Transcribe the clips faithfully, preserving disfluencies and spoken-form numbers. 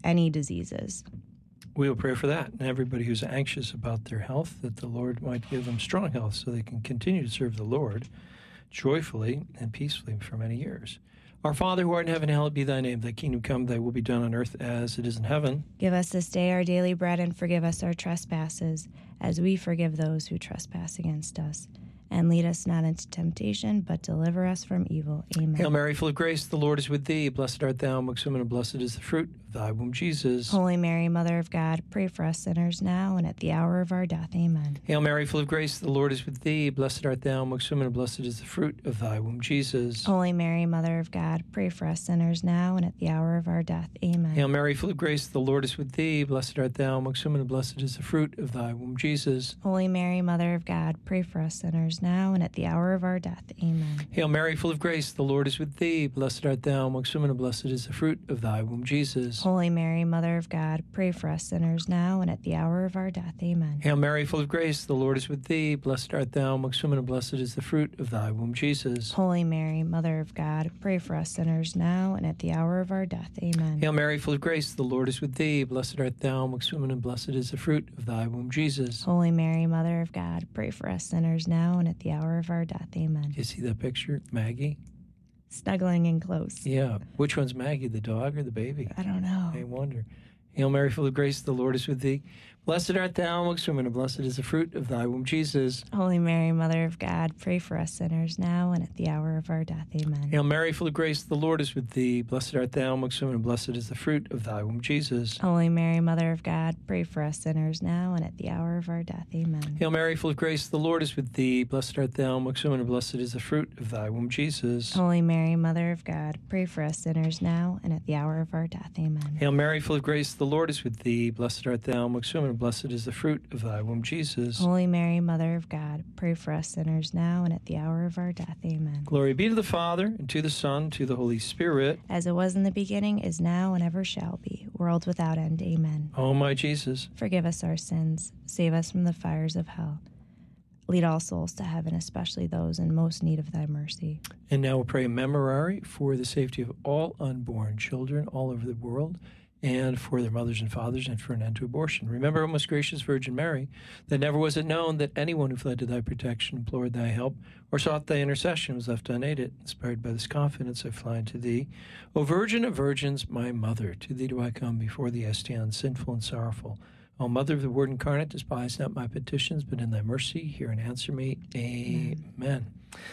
any diseases. We will pray for that, and everybody who's anxious about their health, that the Lord might give them strong health so they can continue to serve the Lord joyfully and peacefully for many years. Our Father who art in heaven, hallowed be thy name. Thy kingdom come, thy will be done on earth as it is in heaven. Give us this day our daily bread, and forgive us our trespasses, as we forgive those who trespass against us. And lead us not into temptation, but deliver us from evil. Amen. Hail Mary, full of grace, the Lord is with thee. Blessed art thou amongst women, and blessed is the fruit of thy womb, Jesus. Holy Mary, Mother of God, pray for us sinners now and at the hour of our death. Amen. Hail Mary, full of grace, the Lord is with thee. Blessed art thou amongst women, and blessed is the fruit of thy womb, Jesus. Holy Mary, Mother of God, pray for us sinners now and at the hour of our death. Amen. Hail Mary, full of grace, the Lord is with thee. Blessed art thou amongst women, and blessed is the fruit of thy womb, Jesus. Holy Mary, Mother of God, pray for us sinners now and at the hour of our death. Amen. Hail Mary, full of grace, the Lord is with thee. Blessed art thou amongst women, and blessed is the fruit of thy womb, Jesus. Holy Mary, Mother of God, pray for us sinners now and at the hour of our death. Amen. Hail Mary, full of grace, the Lord is with thee. Blessed art thou amongst women, and blessed is the fruit of thy womb, Jesus. Holy Mary, Mother of God, pray for us sinners now and at the hour of our death. Amen. Hail Mary, full of grace, the Lord is with thee. Blessed art thou amongst women, and blessed is the fruit of thy womb, Jesus. Holy Mary, Mother of God, pray for us sinners now and at the hour of our death. Amen. You see that picture? Maggie? Snuggling in close. Yeah. Which one's Maggie, the dog or the baby? I don't know. I wonder. Hail Mary, full of grace, the Lord is with thee. Blessed art thou amongst women, and blessed is the fruit of thy womb, Jesus. Holy Mary, Mother of God, pray for us sinners now and at the hour of our death. Amen. Hail Mary, full of grace, the Lord is with thee. Blessed art thou amongst women, and blessed is the fruit of thy womb, Jesus. Holy Mary, Mother of God, pray for us sinners now and at the hour of our death. Amen. Hail Mary, full of grace, the Lord is with thee. Blessed art thou amongst women, and blessed is the fruit of thy womb, Jesus. Holy Mary, Mother of God, pray for us sinners now and at the hour of our death. Amen. Hail Mary, full of grace, the Lord is with thee. Blessed art thou amongst women, and blessed is the fruit of thy womb, Jesus. Holy Mary, Mother of God, pray for us sinners now and at the hour of our death. Amen. Glory be to the Father, and to the Son, and to the Holy Spirit. As it was in the beginning, is now, and ever shall be, world without end. Amen. O my Jesus, forgive us our sins, save us from the fires of hell. Lead all souls to heaven, especially those in most need of thy mercy. And now we'll pray a memorare for the safety of all unborn children all over the world, and for their mothers and fathers, and for an end to abortion. Remember, O most gracious Virgin Mary, that never was it known that anyone who fled to thy protection, implored thy help, or sought thy intercession was left unaided. Inspired by this confidence, I fly unto thee. O Virgin of Virgins, my Mother, to thee do I come, before thee I stand, sinful and sorrowful. O Mother of the Word incarnate, despise not my petitions, but in thy mercy hear and answer me. Amen. Amen.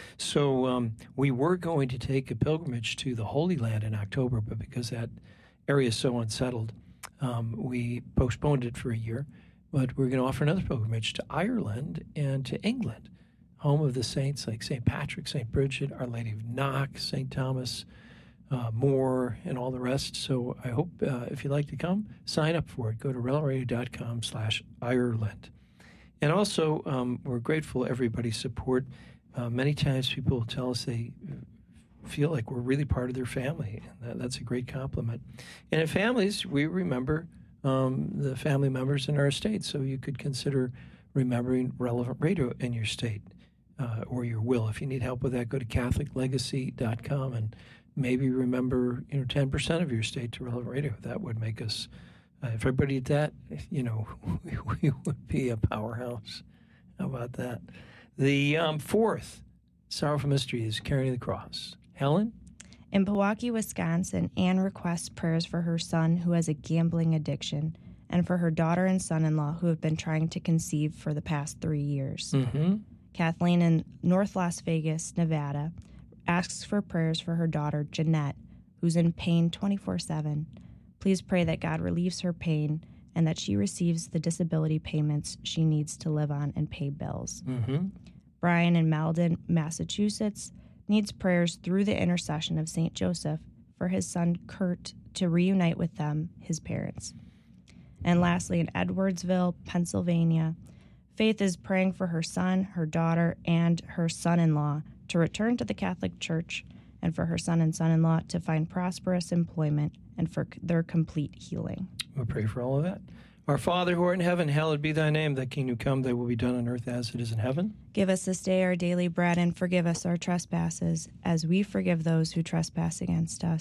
So um, we were going to take a pilgrimage to the Holy Land in October, but because that area is so unsettled, um, we postponed it for a year. But we're going to offer another pilgrimage to Ireland and to England, home of the saints like Saint Patrick, Saint Bridget, Our Lady of Knock, Saint Thomas uh, More, and all the rest. So I hope uh, if you'd like to come, sign up for it. Go to relradio.com slash Ireland. And also, um, we're grateful for everybody's support. Uh, many times people tell us they feel like we're really part of their family, and that, that's a great compliment. And in families, we remember um, the family members in our estate, so you could consider remembering Relevant Radio in your state uh, or your will. If you need help with that, go to catholic legacy dot com and maybe remember, you know, ten percent of your state to Relevant Radio. That would make us, uh, if everybody did that, you know, we, we would be a powerhouse. How about that? The um, fourth sorrowful mystery is carrying the cross. Helen? In Pewaukee, Wisconsin, Anne requests prayers for her son who has a gambling addiction and for her daughter and son-in-law who have been trying to conceive for the past three years. Mm-hmm. Kathleen in North Las Vegas, Nevada, asks for prayers for her daughter, Jeanette, who's in pain twenty-four seven. Please pray that God relieves her pain and that she receives the disability payments she needs to live on and pay bills. Mm-hmm. Brian in Malden, Massachusetts, needs prayers through the intercession of Saint Joseph for his son Kurt to reunite with them, his parents. And lastly, in Edwardsville, Pennsylvania, Faith is praying for her son, her daughter, and her son-in-law to return to the Catholic Church, and for her son and son-in-law to find prosperous employment and for their complete healing. We'll pray for all of that. Our Father who art in heaven, hallowed be thy name. Thy kingdom come, thy will be done on earth as it is in heaven. Give us this day our daily bread, and forgive us our trespasses, as we forgive those who trespass against us.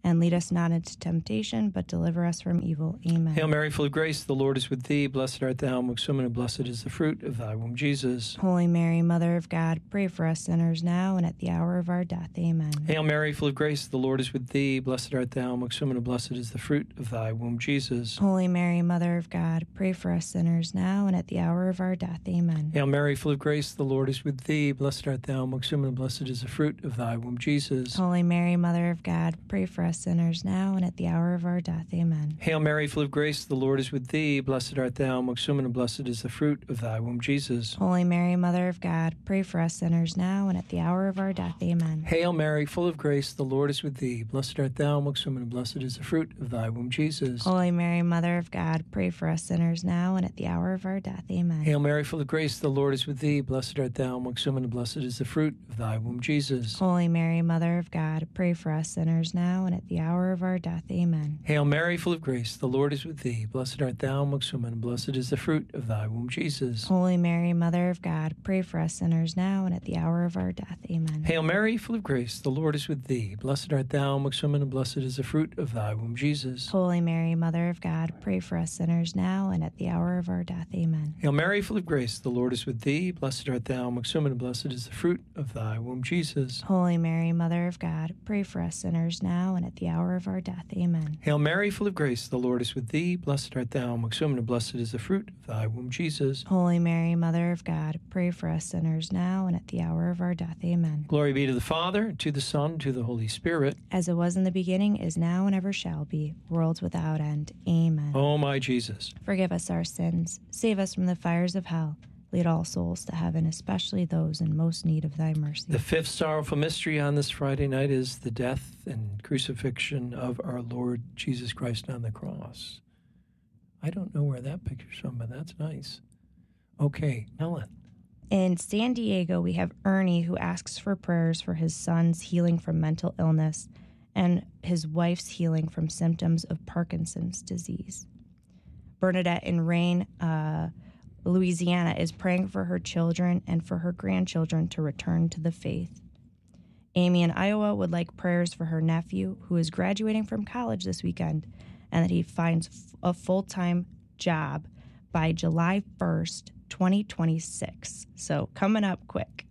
And lead us not into temptation, but deliver us from evil. Amen. Hail Mary, full of grace, the Lord is with thee. Blessed art thou amongst women, and blessed is the fruit of thy womb, Jesus. Holy Mary, Mother of God, pray for us sinners now and at the hour of our death. Amen. Hail Mary, full of grace, the Lord is with thee. Blessed art thou amongst women, and blessed is the fruit of thy womb, Jesus. Holy Mary, Mother of God, pray for us sinners now and at the hour of our death. Amen. Hail Mary, full of grace, the Lord is with thee. Blessed art thou amongst women, and blessed is the fruit of thy womb, Jesus. Holy Mary, Mother of God, pray for us sinners now and at the hour of our death. Amen. Hail Mary, full of grace, the Lord is with thee. Blessed art thou amongst women, and blessed is the fruit of thy womb, Jesus. Holy Mary, Mother of God, pray for us sinners now and at the hour of our death. Amen. Hail Mary, full of grace, the Lord is with thee. Blessed art thou amongst women, and blessed is the fruit of thy womb, Jesus. Holy Mary, Mother of God, pray for us sinners now and at the hour of our death. Amen. Hail Mary, full of grace, the Lord is with thee. Blessed art thou amongst women, and blessed is the fruit of thy womb, Jesus. Holy Mary, Mother of God, pray for us sinners now and at the hour of our death. Amen. Hail Mary, full of grace, the Lord is with thee. Blessed art thou amongst women, and blessed is the fruit of thy womb, Jesus. Holy Mary, Mother of God, pray for us sinners now and at the hour of our death. Amen. Hail Mary, full of grace, the Lord is with thee. Blessed art thou amongst women, and blessed is the fruit of thy womb, Jesus. Holy Mary, Mother of God, pray for us sinners now and at the hour of our death. Amen. Hail Mary, full of grace, the Lord is with thee. Blessed art thou amongst women, and blessed is the fruit of thy womb, Jesus. Holy Mary, Mother of God, pray for us sinners now and at the hour of our death. Amen. Hail Mary, full of grace, the Lord is with thee. Blessed art thou amongst women, and blessed is the fruit of thy womb, Jesus. Holy Mary, Mother of God, pray for us sinners now and at the hour of our death. Amen. Glory be to the Father, and to the Son, and to the Holy Spirit. As it was in the beginning, is now, and ever shall be, worlds without end. Amen. O my Jesus. Forgive us our sins. Save us from the fires of hell. Lead all souls to heaven, especially those in most need of thy mercy. The fifth sorrowful mystery on this Friday night is the death and crucifixion of our Lord Jesus Christ on the cross. I don't know where that picture's from, but that's nice. Okay, Ellen. In San Diego, we have Ernie, who asks for prayers for his son's healing from mental illness and his wife's healing from symptoms of Parkinson's disease. Bernadette in Rain, uh, Louisiana, is praying for her children and for her grandchildren to return to the faith. Amy in Iowa would like prayers for her nephew, who is graduating from college this weekend, and that he finds f- a full-time job by July first, twenty twenty-six. So coming up quick.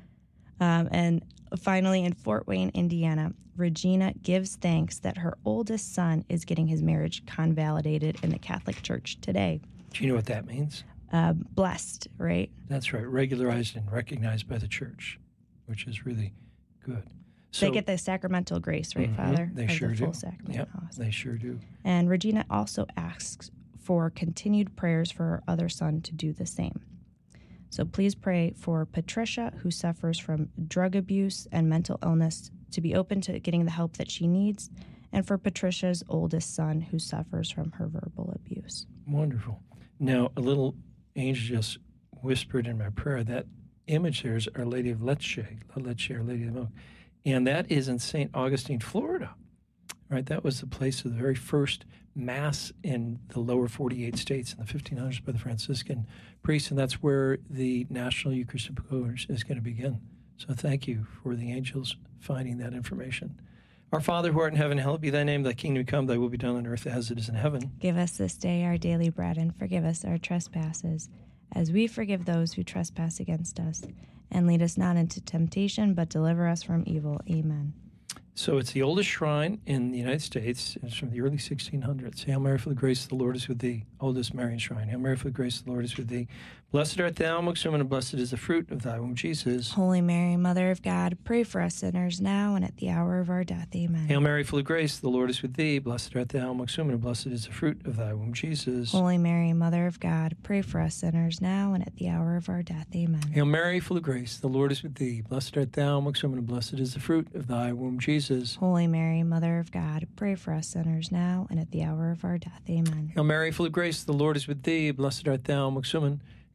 Um, and finally, in Fort Wayne, Indiana, Regina gives thanks that her oldest son is getting his marriage convalidated in the Catholic Church today. Do you know what that means? Uh, blessed, right? That's right, regularized and recognized by the Church, which is really good. So, they get the sacramental grace, right, mm-hmm, Father? They Of sure the do. full sacrament. Yep, Awesome. they sure do. And Regina also asks for continued prayers for her other son to do the same. So please pray for Patricia, who suffers from drug abuse and mental illness, to be open to getting the help that she needs, and for Patricia's oldest son, who suffers from her verbal abuse. Wonderful. Now, a little angel just whispered in my prayer, that image there is Our Lady of Leche, La Leche, Our Lady of the Milk, and that is in Saint Augustine, Florida. Right, that was the place of the very first Mass in the lower forty-eight states in the fifteen hundreds by the Franciscan priests, and that's where the National Eucharistic Course is going to begin. So thank you for the angels finding that information. Our Father, who art in heaven, hallowed be thy name. Thy kingdom come, thy will be done on earth as it is in heaven. Give us this day our daily bread, and forgive us our trespasses, as we forgive those who trespass against us. And lead us not into temptation, but deliver us from evil. Amen. So it's the oldest shrine in the United States. It's from the early sixteen hundreds. Hail Mary, full of grace, the Lord is with thee. Oldest Marian shrine. Hail Mary, full of grace, the Lord is with thee. Blessed art thou amongst women, and blessed is the fruit of thy womb, Jesus. Holy Mary, Mother of God, pray for us sinners now and at the hour of our death. Amen. Hail Mary, full of grace, the Lord is with thee. Blessed art thou amongst women, and blessed is the fruit of thy womb, Jesus. Holy Mary, Mother of God, pray for us sinners now and at the hour of our death. Amen. Hail Mary, full of grace, the Lord is with thee. Blessed art thou amongst women, and blessed is the fruit of thy womb, Jesus. Holy Mary, Mother of God, pray for us sinners now and at the hour of our death. Amen. Hail Mary, full of grace, the Lord is with thee. Blessed art thou amongst women,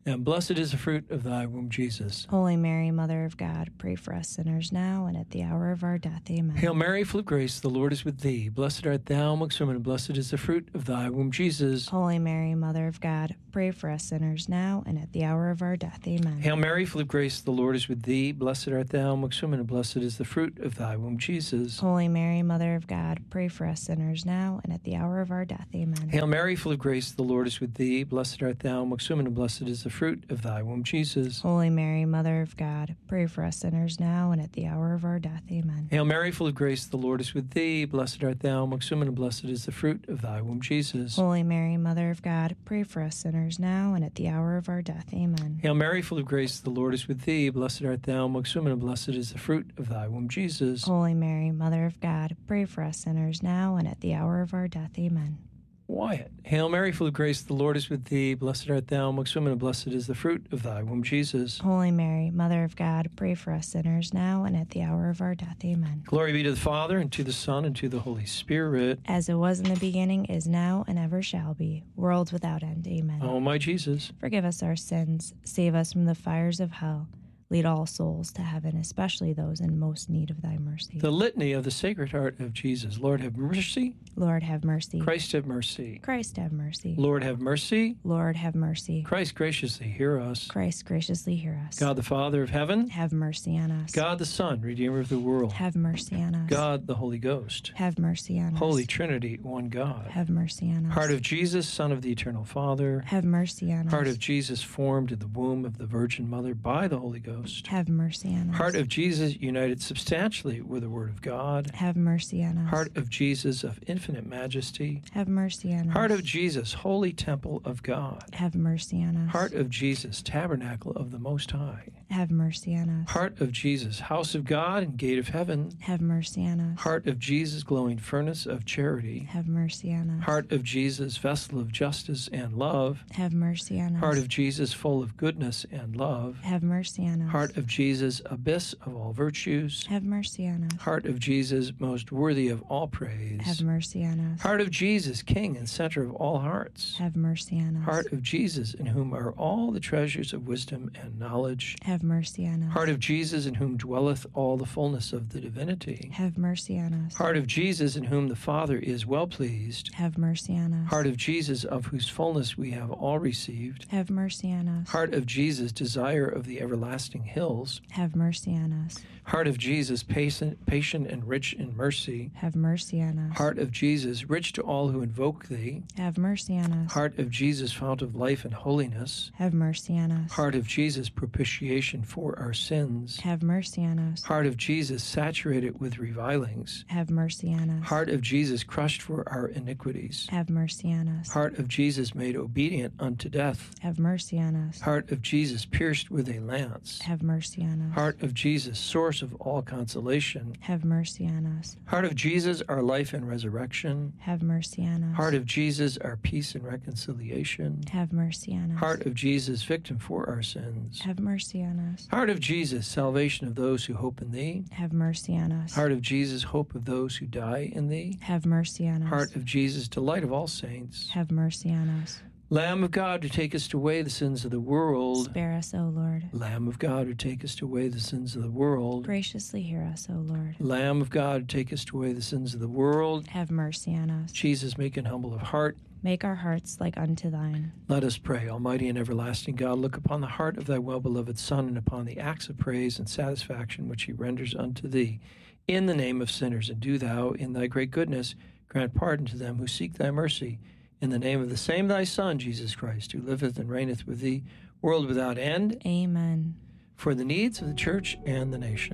and blessed is the fruit of thy womb, Jesus. Holy Mary, Mother of God, pray for us sinners now and at the hour of our death. Amen. Hail Mary, full of grace, the Lord is with thee. Blessed art thou amongst women, and blessed is the fruit of thy womb, Jesus. Holy Mary, Mother of God, pray for us sinners now and at the hour of our death. Amen. Hail Mary, full of grace, the Lord is with thee. Blessed art thou amongst women, and blessed is the fruit of thy womb, Jesus. Holy Mary, Mother of God, pray for us sinners now and at the hour of our death. Amen. Hail Mary, full of grace, the Lord is with thee. Blessed art thou amongst women, and blessed is the fruit of thy womb, Jesus. Holy Mary, Mother of God, pray for us sinners now and at the hour of our death. Amen. Hail Mary, full of grace, the Lord is with thee. Blessed art thou amongst women, and blessed is the fruit of thy womb, Jesus. Holy Mary, Mother of God, pray for us sinners now and at the hour of our death. Amen. Hail Mary, full of grace, the Lord is with thee. Blessed art thou amongst women, and blessed is the fruit of thy womb, Jesus. Holy Mary, Mother of God, pray for us sinners now and at the hour of our death. Amen. Wyatt. Hail Mary, full of grace, the Lord is with thee. Blessed art thou amongst women, and blessed is the fruit of thy womb, Jesus. Holy Mary, Mother of God, pray for us sinners now and at the hour of our death. Amen. Glory be to the Father, and to the Son, and to the Holy Spirit. As it was in the beginning, is now, and ever shall be, world without end. Amen. O my Jesus, forgive us our sins, save us from the fires of hell, lead all souls to heaven, especially those in most need of thy mercy. The Litany of the Sacred Heart of Jesus. Lord, have mercy. Lord, have mercy. Christ, have mercy. Christ, have mercy. Lord, have mercy. Lord, have mercy. Christ, graciously hear us. Christ, graciously hear us. God, the Father of heaven, have mercy on us. God, the Son, Redeemer of the world, have mercy on us. God, the Holy Ghost, have mercy on us. Holy Trinity, one God, have mercy on us. Heart of Jesus, Son of the Eternal Father, have mercy on us. Heart of Jesus, formed in the womb of the Virgin Mother by the Holy Ghost, have mercy on us. Heart of Jesus, united substantially with the Word of God, have mercy on us. Heart of Jesus, of infinite majesty, have mercy on us. Heart of Jesus, holy temple of God, have mercy on us. Heart of Jesus, tabernacle of the Most High, have mercy on us. Heart of Jesus, house of God and gate of heaven, have mercy on us. Heart of Jesus, glowing furnace of charity, have mercy on us. Heart of Jesus, vessel of justice and love, have mercy on us. Heart of Jesus, full of goodness and love, have mercy on us. Heart of Jesus, abyss of all virtues, have mercy on us. Heart of Jesus, most worthy of all praise, have mercy on us. Heart of Jesus, King and center of all hearts, have mercy on us. Heart of Jesus, in whom are all the treasures of wisdom and knowledge, have mercy on us. Heart of Jesus, in whom dwelleth all the fullness of the divinity, have mercy on us. Heart of Jesus, in whom the Father is well pleased, have mercy on us. Heart of Jesus, of whose fullness we have all received, have mercy on us. Heart of Jesus, desire of the everlasting hills, have mercy on us. Heart of Jesus, patient, patient and rich in mercy, have mercy on us. Heart of Jesus, rich to all who invoke thee, have mercy on us. Heart of Jesus, fount of life and holiness, have mercy on us. Heart of Jesus, propitiation for our sins, have mercy on us. Heart of Jesus, saturated with revilings, have mercy on us. Heart of Jesus, crushed for our iniquities, have mercy on us. Heart of Jesus, made obedient unto death, have mercy on us. Heart of Jesus, pierced with a lance, have mercy on us. Heart of Jesus, source of all consolation, have mercy on us. Heart of Jesus, our life and resurrection, have mercy on us. Heart of Jesus, our peace and reconciliation, have mercy on us. Heart of Jesus, victim for our sins, have mercy on us. Heart of Jesus, salvation of those who hope in thee, have mercy on us. Heart of Jesus, hope of those who die in thee, have mercy on us. Heart of Jesus, delight of all saints, have mercy on us. Lamb of God, who takest away the sins of the world, spare us, O Lord. Lamb of God, who takest away the sins of the world, graciously hear us, O Lord. Lamb of God, who takest away the sins of the world, have mercy on us. Jesus, meek and humble of heart, make our hearts like unto thine. Let us pray. Almighty and everlasting God, look upon the heart of thy well-beloved Son, and upon the acts of praise and satisfaction which he renders unto thee in the name of sinners, and do thou, in thy great goodness, grant pardon to them who seek thy mercy. In the name of the same thy Son, Jesus Christ, who liveth and reigneth with thee, world without end. Amen. For the needs of the church and the nation.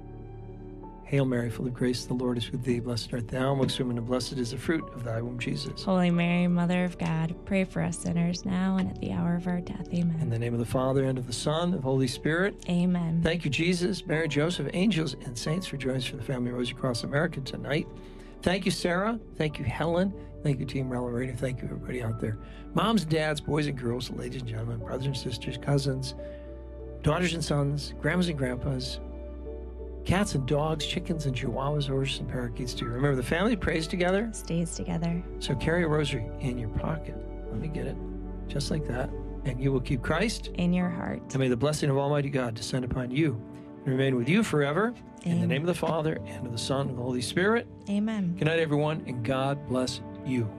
Hail Mary, full of grace, the Lord is with thee. Blessed art thou amongst women, and blessed is the fruit of thy womb, Jesus. Holy Mary, Mother of God, pray for us sinners now and at the hour of our death. Amen. In the name of the Father, and of the Son, and of the Holy Spirit. Amen. Thank you, Jesus, Mary, Joseph, angels, and saints for joining us for the Family Rosary Cross America tonight. Thank you, Sarah. Thank you, Helen. Thank you, Team Relevant Radio. Thank you, everybody out there. Moms, dads, boys and girls, ladies and gentlemen, brothers and sisters, cousins, daughters and sons, grandmas and grandpas, cats and dogs, chickens and chihuahuas, horses and parakeets too. Remember, the family prays together, stays together. So carry a rosary in your pocket. Let me get it. Just like that. and you will keep Christ in your heart. And may the blessing of Almighty God descend upon you and remain with you forever. Amen. In the name of the Father, and of the Son, and of the Holy Spirit. Amen. Good night, everyone, and God bless you.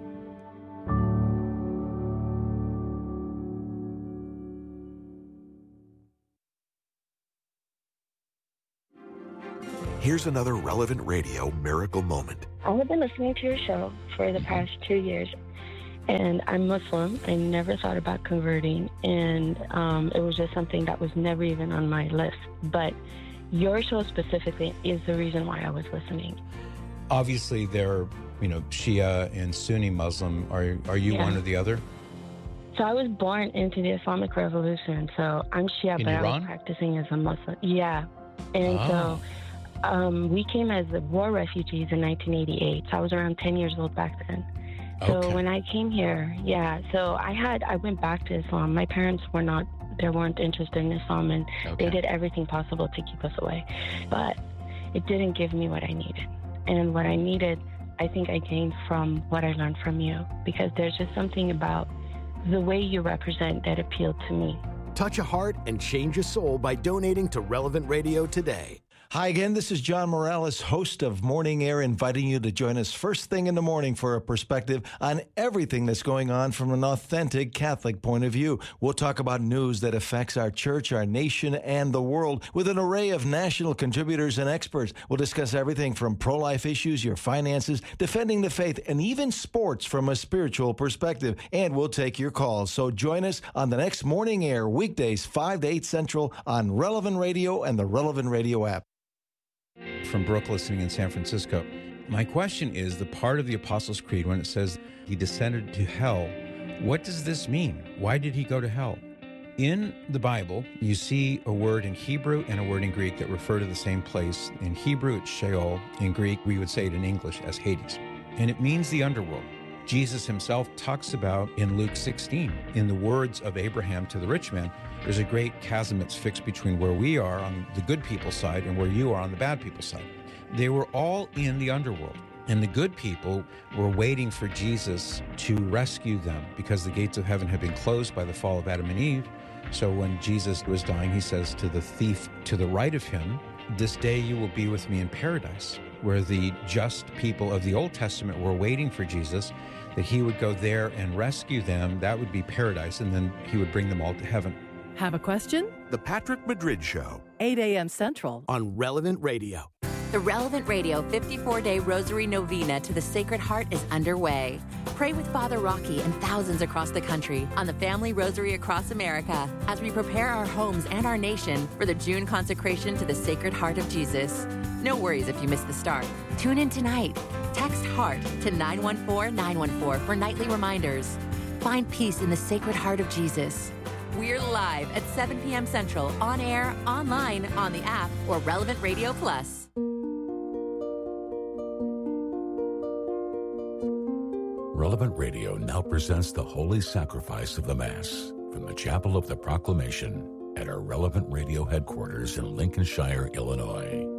Here's another Relevant Radio miracle moment. I have been listening to your show for the past two years, and I'm Muslim. I never thought about converting, and um, it was just something that was never even on my list. But your show specifically is the reason why I was listening. Obviously, they're, you know, Shia and Sunni Muslim. Are are you yeah. one or the other? So I was born into the Islamic Revolution. So I'm Shia, In but Iran? I was practicing as a Muslim. Yeah, and oh. so. Um, we came as war refugees in nineteen eighty-eight. So I was around ten years old back then. So okay. when I came here, yeah, so I had, I went back to Islam. My parents were not, they weren't interested in Islam, and okay. they did everything possible to keep us away. But it didn't give me what I needed. And what I needed, I think I gained from what I learned from you, because there's just something about the way you represent that appealed to me. Touch a heart and change a soul by donating to Relevant Radio today. Hi again, this is John Morales, host of Morning Air, inviting you to join us first thing in the morning for a perspective on everything that's going on from an authentic Catholic point of view. We'll talk about news that affects our church, our nation, and the world with an array of national contributors and experts. We'll discuss everything from pro-life issues, your finances, defending the faith, and even sports from a spiritual perspective. And we'll take your calls. So join us on the next Morning Air, weekdays five to eight Central on Relevant Radio and the Relevant Radio app. From Brooke, listening in San Francisco. My question is, the part of the Apostles' Creed when it says he descended to hell, what does this mean? Why did he go to hell? In the Bible, you see a word in Hebrew and a word in Greek that refer to the same place. In Hebrew, it's Sheol. In Greek, we would say it in English as Hades. And it means the underworld. Jesus himself talks about in Luke sixteen, in the words of Abraham to the rich man, there's a great chasm that's fixed between where we are on the good people's side and where you are on the bad people's side. They were all in the underworld. And the good people were waiting for Jesus to rescue them because the gates of heaven had been closed by the fall of Adam and Eve. So when Jesus was dying, he says to the thief to the right of him, "This day you will be with me in paradise," where the just people of the Old Testament were waiting for Jesus, that he would go there and rescue them. That would be paradise, and then he would bring them all to heaven. Have a question? The Patrick Madrid Show. eight a.m. Central. On Relevant Radio. The Relevant Radio fifty-four day Rosary Novena to the Sacred Heart is underway. Pray with Father Rocky and thousands across the country on the Family Rosary across America as we prepare our homes and our nation for the June consecration to the Sacred Heart of Jesus. No worries if you miss the start. Tune in tonight. Text HEART to nine one four nine one four for nightly reminders. Find peace in the Sacred Heart of Jesus. We're live at seven p.m. Central, on air, online, on the app, or Relevant Radio Plus. Relevant Radio now presents the Holy Sacrifice of the Mass from the Chapel of the Proclamation at our Relevant Radio headquarters in Lincolnshire, Illinois.